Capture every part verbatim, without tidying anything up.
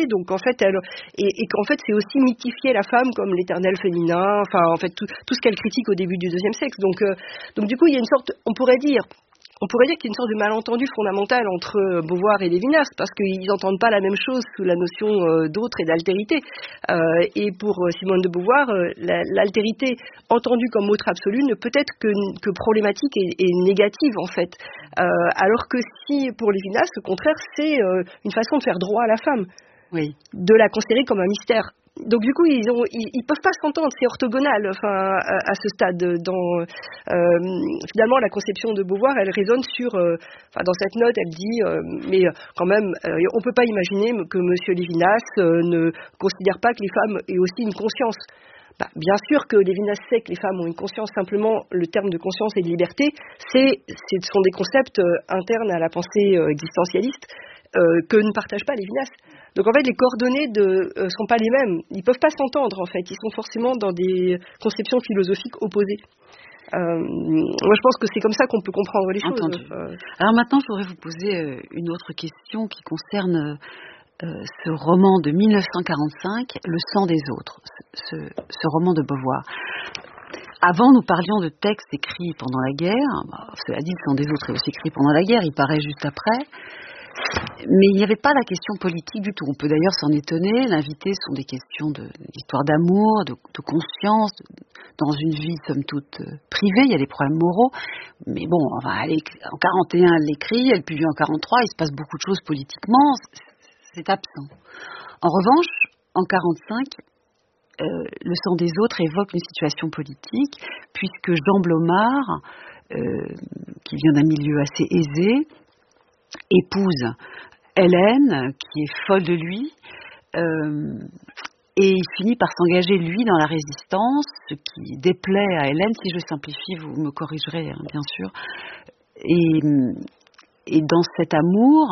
l'égalité. Donc en fait, elle et, et qu'en fait, c'est aussi mythifier la femme comme l'éternel féminin. Enfin, en fait, tout, tout ce qu'elle critique au début du deuxième sexe. Donc, euh, donc du coup, il y a une sorte, on pourrait dire. On pourrait dire qu'il y a une sorte de malentendu fondamental entre Beauvoir et Lévinas, parce qu'ils n'entendent pas la même chose sous la notion euh, d'autre et d'altérité. Euh, et pour Simone de Beauvoir, euh, la, l'altérité entendue comme autre absolue ne peut être que, que problématique et, et négative, en fait. Euh, alors que si, pour Lévinas, au contraire, c'est euh, une façon de faire droit à la femme, oui. de la considérer comme un mystère. Donc du coup, ils ont, ils, ils peuvent pas s'entendre, c'est orthogonal. Enfin, à, à ce stade, dans euh, finalement la conception de Beauvoir, elle résonne sur, euh, enfin, dans cette note, elle dit, euh, mais quand même, euh, on peut pas imaginer que Monsieur Lévinas euh, ne considère pas que les femmes aient aussi une conscience. Bah, bien sûr que Lévinas sait que les femmes ont une conscience. Simplement, le terme de conscience et de liberté, c'est, c'est ce sont des concepts euh, internes à la pensée euh, existentialiste euh, que ne partage pas Lévinas. Donc en fait, les coordonnées ne euh, sont pas les mêmes. Ils peuvent pas s'entendre en fait. Ils sont forcément dans des conceptions philosophiques opposées. Euh, moi, je pense que c'est comme ça qu'on peut comprendre les Entendu. choses. Euh... Alors maintenant, je voudrais vous poser une autre question qui concerne euh, ce roman de dix-neuf cent quarante-cinq, Le sang des autres, ce, ce roman de Beauvoir. Avant, nous parlions de textes écrits pendant la guerre. Bah, cela dit, Le sang des autres est aussi écrit pendant la guerre. Il paraît juste après. Mais il n'y avait pas la question politique du tout. On peut d'ailleurs s'en étonner. L'invité sont des questions de, d'histoire d'amour, de, de conscience, de, dans une vie somme toute privée. Il y a des problèmes moraux. Mais bon, enfin, elle est, en quarante et un, elle l'écrit, elle publie en quarante-trois. Il se passe beaucoup de choses politiquement. C'est absent. En revanche, en quarante-cinq, euh, Le sang des autres évoque une situation politique, puisque Jean Blomard, euh, qui vient d'un milieu assez aisé, épouse Hélène, qui est folle de lui, euh, et il finit par s'engager, lui, dans la résistance, ce qui déplaît à Hélène. Si je simplifie, vous me corrigerez, hein, bien sûr. Et, et dans cet amour,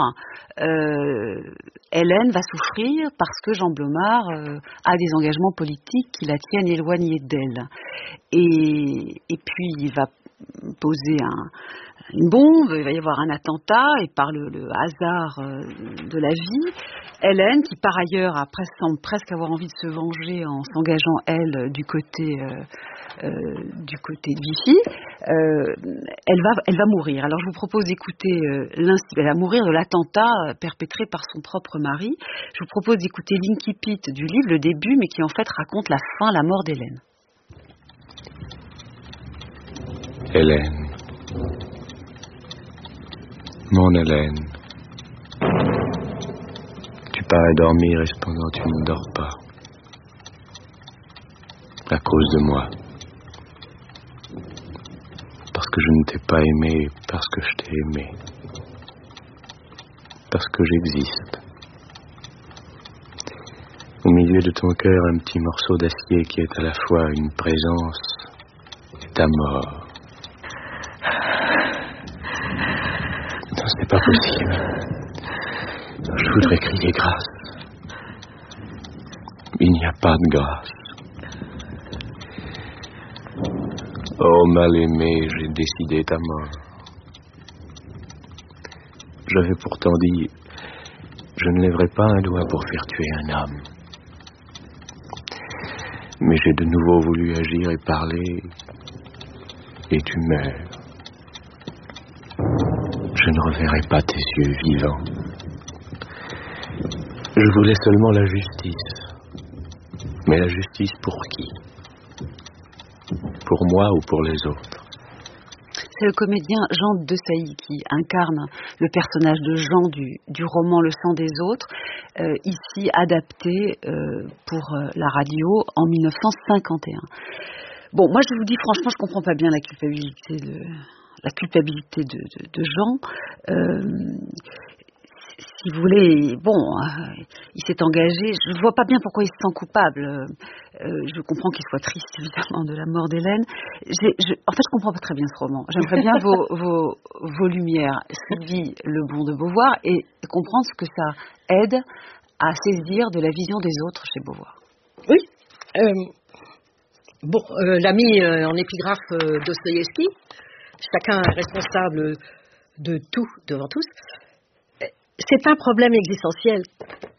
euh, Hélène va souffrir parce que Jean Blomard euh, a des engagements politiques qui la tiennent éloignée d'elle. Et, et puis, il va poser un... une bombe, il va y avoir un attentat, et par le, le hasard euh, de la vie, Hélène, qui par ailleurs a presque, semble presque avoir envie de se venger en s'engageant, elle, du côté, euh, euh, du côté de Vichy, euh, elle, va, elle va mourir. Alors je vous propose d'écouter, euh, elle va mourir de l'attentat perpétré par son propre mari. Je vous propose d'écouter l'incipit du livre, le début, mais qui en fait raconte la fin, la mort d'Hélène. Hélène. Mon Hélène, tu parais dormir et cependant tu ne dors pas. À cause de moi. Parce que je ne t'ai pas aimé, parce que je t'ai aimé. Parce que j'existe. Au milieu de ton cœur, un petit morceau d'acier qui est à la fois une présence et ta mort. Non, ce n'est pas possible. Je voudrais crier grâce. Il n'y a pas de grâce. Oh, mal-aimé, j'ai décidé ta mort. J'avais pourtant dit, je ne lèverai pas un doigt pour faire tuer un homme. Mais j'ai de nouveau voulu agir et parler, et tu meurs. Je ne reverrai pas tes yeux vivants. Je voulais seulement la justice. Mais la justice pour qui? Pour moi ou pour les autres? C'est le comédien Jean Desailly qui incarne le personnage de Jean du, du roman Le sang des autres, euh, ici adapté euh, pour euh, la radio en dix-neuf cent cinquante et un. Bon, moi je vous dis franchement, je comprends pas bien la culpabilité de, la culpabilité de, de, de Jean. Euh, si vous voulez, bon, euh, il s'est engagé. Je ne vois pas bien pourquoi il se sent coupable. Euh, je comprends qu'il soit triste, évidemment, de la mort d'Hélène. J'ai, je, en fait, je comprends pas très bien ce roman. J'aimerais bien vos, vos, vos lumières, Sylvie Lebon de Beauvoir, et comprendre ce que ça aide à saisir de la vision des autres chez Beauvoir. Oui. Euh, bon, euh, l'ami euh, en épigraphe euh, Dostoïevski, chacun est responsable de tout devant tous. C'est un problème existentiel